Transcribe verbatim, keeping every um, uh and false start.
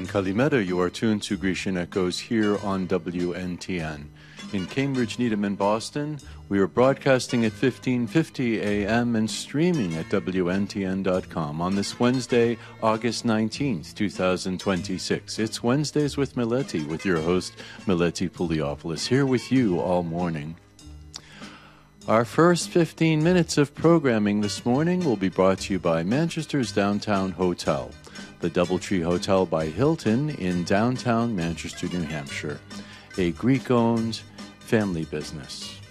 and Kalimera, you are tuned to Grecian Echoes here on W N T N. In Cambridge, Needham, and Boston, we are broadcasting at fifteen fifty A M and streaming at W N T N dot com on this Wednesday, August nineteenth, twenty twenty-six. It's Wednesdays with Mileti, with your host, Mileti Pouliopoulos, here with you all morning. Our first fifteen minutes of programming this morning will be brought to you by Manchester's Downtown Hotel, the Doubletree Hotel by Hilton in downtown Manchester, New Hampshire, a Greek-owned family business.